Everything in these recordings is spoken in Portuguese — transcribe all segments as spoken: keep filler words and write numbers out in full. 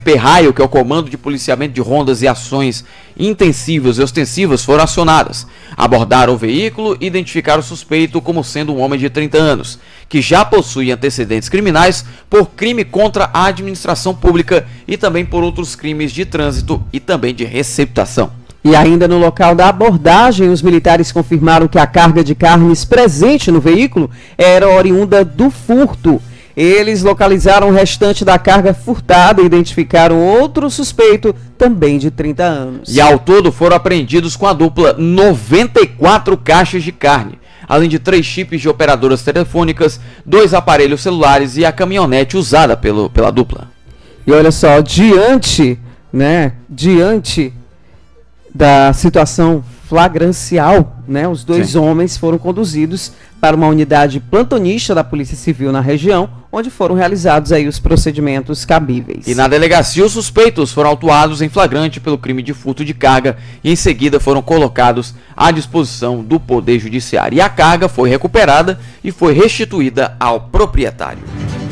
Perraio, que é o Comando de Policiamento de Rondas e Ações Intensivas e Ostensivas, foram acionadas. Abordaram o veículo e identificaram o suspeito como sendo um homem de trinta anos, que já possui antecedentes criminais por crime contra a administração pública e também por outros crimes de trânsito e também de receptação. E ainda no local da abordagem, os militares confirmaram que a carga de carnes presente no veículo era oriunda do furto. Eles localizaram o restante da carga furtada e identificaram outro suspeito, também de trinta anos. E ao todo foram apreendidos com a dupla noventa e quatro caixas de carne, além de três chips de operadoras telefônicas, dois aparelhos celulares e a caminhonete usada pelo, pela dupla. E olha só, diante, né, diante da situação flagrancial, né, os dois Sim. homens foram conduzidos para uma unidade plantonista da Polícia Civil na região, onde foram realizados aí os procedimentos cabíveis. E na delegacia, os suspeitos foram autuados em flagrante pelo crime de furto de carga e em seguida foram colocados à disposição do Poder Judiciário. E a carga foi recuperada e foi restituída ao proprietário.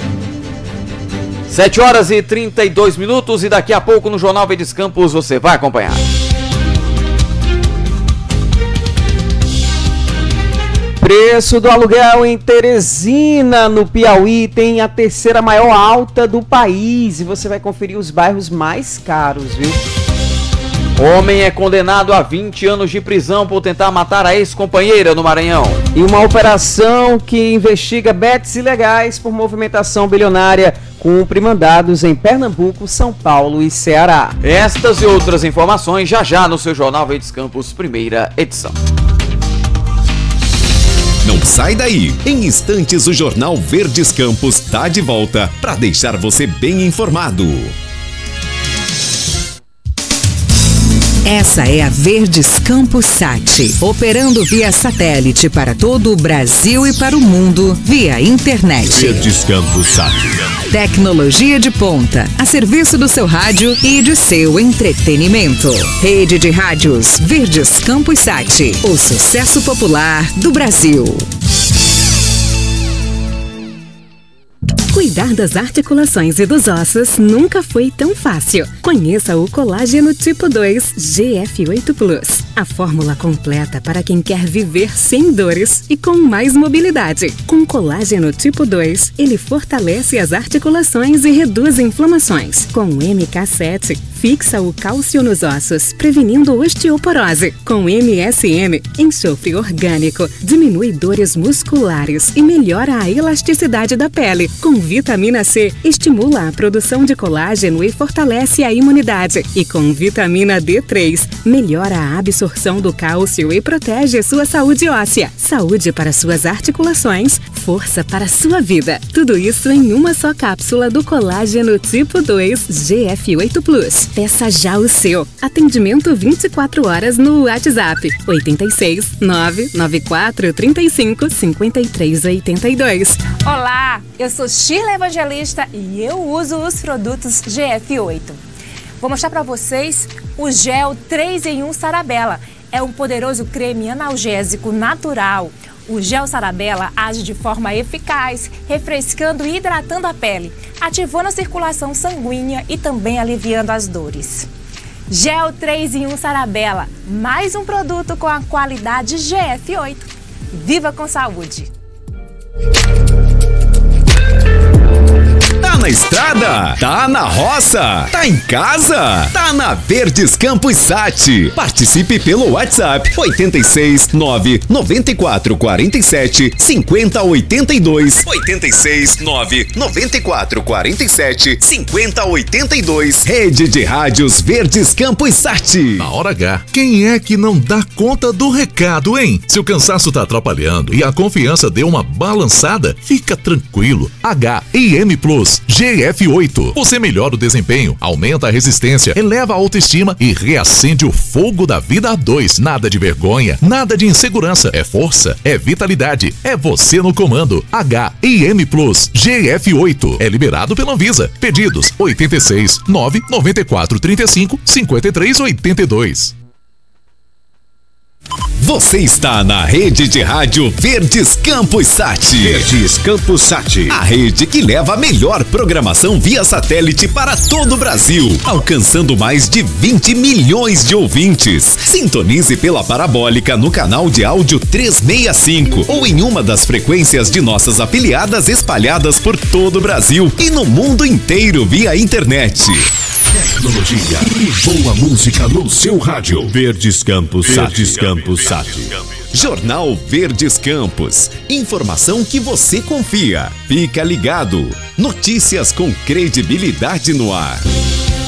sete horas e trinta e dois minutos e daqui a pouco no Jornal Verdes Campos você vai acompanhar. Preço do aluguel em Teresina, no Piauí, tem a terceira maior alta do país. E você vai conferir os bairros mais caros, viu? Homem é condenado a vinte anos de prisão por tentar matar a ex-companheira no Maranhão. E uma operação que investiga bets ilegais por movimentação bilionária cumpre mandados em Pernambuco, São Paulo e Ceará. Estas e outras informações já já no seu Jornal Verdes Campos, primeira edição. Não sai daí. Em instantes o Jornal Verdes Campos está de volta para deixar você bem informado. Essa é a Verdes Campos Sat, operando via satélite para todo o Brasil e para o mundo via internet. Verdes Campos Sat. Tecnologia de ponta, a serviço do seu rádio e de seu entretenimento. Rede de rádios Verdes Campos Sat, o sucesso popular do Brasil. Cuidar das articulações e dos ossos nunca foi tão fácil. Conheça o Colágeno Tipo dois G F oito Plus. A fórmula completa para quem quer viver sem dores e com mais mobilidade. Com Colágeno Tipo dois, ele fortalece as articulações e reduz inflamações. Com M K sete, fixa o cálcio nos ossos, prevenindo osteoporose. Com M S M, enxofre orgânico, diminui dores musculares e melhora a elasticidade da pele. Com vitamina C, estimula a produção de colágeno e fortalece a imunidade. E com vitamina D três, melhora a absorção do cálcio e protege sua saúde óssea. Saúde para suas articulações, força para sua vida. Tudo isso em uma só cápsula do Colágeno Tipo dois G F oito Plus. Peça já o seu. Atendimento vinte e quatro horas no WhatsApp oito seis, nove nove quatro, três cinco, cinco três oito dois. Olá, eu sou Shirley Evangelista e eu uso os produtos G F oito. Vou mostrar para vocês o gel três em um Sarabella. É um poderoso creme analgésico natural. O gel Sarabella age de forma eficaz, refrescando e hidratando a pele, ativando a circulação sanguínea e também aliviando as dores. Gel três em um Sarabella, mais um produto com a qualidade G F oito. Viva com saúde! Tá na estrada? Tá na roça? Tá em casa? Tá na Verdes Campos Sat. Participe pelo WhatsApp oito seis, nove nove quatro, quatro sete, cinco zero oito dois. oito seis, nove nove quatro, quatro sete, cinco zero oito dois. Rede de Rádios Verdes Campos Sat. Na hora H, quem é que não dá conta do recado, hein? Se o cansaço tá atrapalhando e a confiança deu uma balançada, fica tranquilo. H I M Plus G F oito. Você melhora o desempenho, aumenta a resistência, eleva a autoestima e reacende o fogo da vida a dois. Nada de vergonha, nada de insegurança. É força, é vitalidade, é você no comando. H I M Plus G F oito. É liberado pela Anvisa. Pedidos oito seis, nove nove quatro, três cinco, cinco três oito dois. Você está na rede de rádio Verdes Campos Sat. Verdes Campos Sat. A rede que leva a melhor programação via satélite para todo o Brasil, alcançando mais de vinte milhões de ouvintes. Sintonize pela parabólica no canal de áudio trezentos e sessenta e cinco ou em uma das frequências de nossas afiliadas espalhadas por todo o Brasil e no mundo inteiro via internet. Tecnologia e boa música no seu rádio. Verdes Campos Sat. Verdes Campos Sat. Jornal Verdes Campos. Informação que você confia. Fica ligado. Notícias com credibilidade no ar.